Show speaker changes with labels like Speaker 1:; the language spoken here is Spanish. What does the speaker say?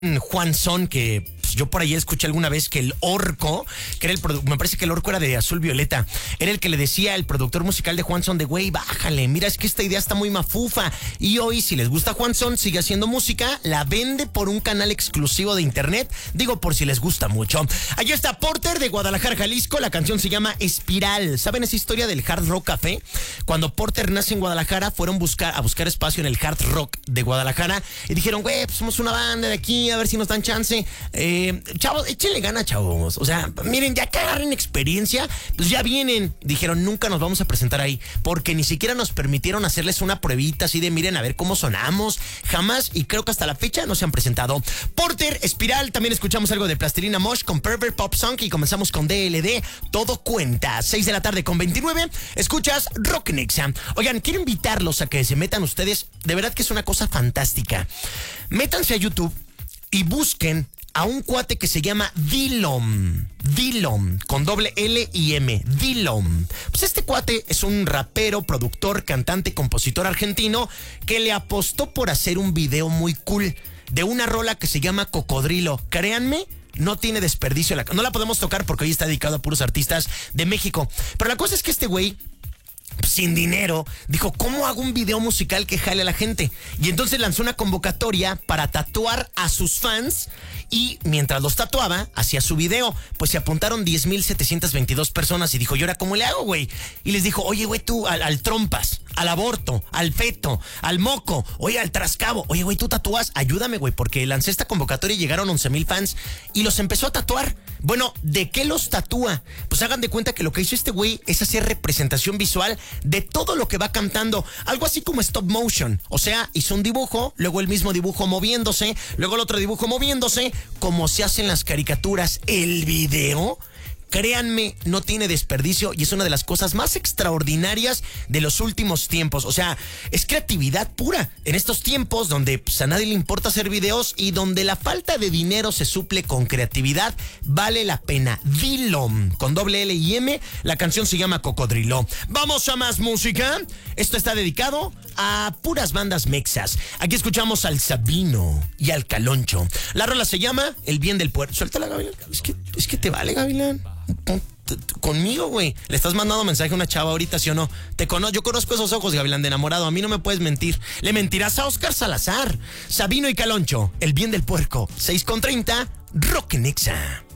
Speaker 1: Juan Son, que yo por ahí escuché alguna vez que el Orco, que era me parece que el Orco era de Azul Violeta, era el que le decía al productor musical de Juan Son de, güey, bájale, mira, es que esta idea está muy mafufa. Y hoy, si les gusta Juan Son, sigue haciendo música, la vende por un canal exclusivo de internet, digo, por si les gusta mucho. Allí está Porter de Guadalajara, Jalisco, la canción se llama Espiral. ¿Saben esa historia del Hard Rock Café? Cuando Porter nace en Guadalajara, fueron a buscar espacio en el Hard Rock de Guadalajara y dijeron, güey, pues somos una banda de aquí, a ver si nos dan chance. Chavos, échenle gana, chavos. O sea, miren, ya que agarren experiencia, pues ya vienen. Dijeron, nunca nos vamos a presentar ahí, porque ni siquiera nos permitieron hacerles una pruebita así de, miren, a ver cómo sonamos. Jamás, y creo que hasta la fecha no se han presentado. Porter, Espiral, también escuchamos algo de Plastilina Mosh con Pervert Pop Song y comenzamos con DLD, Todo Cuenta. 6 de la tarde con 29, escuchas Rock Nexa. Oigan, quiero invitarlos a que se metan ustedes, de verdad que es una cosa fantástica. Métanse a YouTube y busquen a un cuate que se llama Dillom, con doble L y M, Dillom. Pues este cuate es un rapero, productor, cantante, compositor argentino que le apostó por hacer un video muy cool de una rola que se llama Cocodrilo. Créanme, no tiene desperdicio. No la podemos tocar porque hoy está dedicado a puros artistas de México. Pero la cosa es que este güey, sin dinero, dijo, ¿cómo hago un video musical que jale a la gente? Y entonces lanzó una convocatoria para tatuar a sus fans, y mientras los tatuaba, hacía su video. Pues se apuntaron 10,722 personas y dijo, ¿y ahora cómo le hago, güey? Y les dijo, oye, güey, tú al trompas, al aborto, al feto, al moco, oye, al trascabo, oye, güey, tú tatúas, ayúdame, güey, porque lancé esta convocatoria y llegaron 11,000 fans y los empezó a tatuar. Bueno, ¿de qué los tatúa? Pues hagan de cuenta que lo que hizo este güey es hacer representación visual de todo lo que va cantando, algo así como stop motion. O sea, hizo un dibujo, luego el mismo dibujo moviéndose, luego el otro dibujo moviéndose, como se hacen las caricaturas. El video, créanme, no tiene desperdicio y es una de las cosas más extraordinarias de los últimos tiempos. O sea, es creatividad pura en estos tiempos donde pues, a nadie le importa hacer videos y donde la falta de dinero se suple con creatividad. Vale la pena. Dillom, con doble L y M. La canción se llama Cocodrilo. Vamos a más música. Esto está dedicado a puras bandas mexas. Aquí escuchamos al Sabino y al Caloncho. La rola se llama El Bien del Puerto. Suéltala, Gavilán. Es que te vale, Gavilán. Conmigo, güey. Le estás mandando mensaje a una chava ahorita, ¿sí o no? Yo conozco esos ojos, Gavilán, de enamorado. A mí no me puedes mentir. Le mentirás a Oscar Salazar. Sabino y Caloncho, El Bien del Puerco. 6:30, Rock Nexa.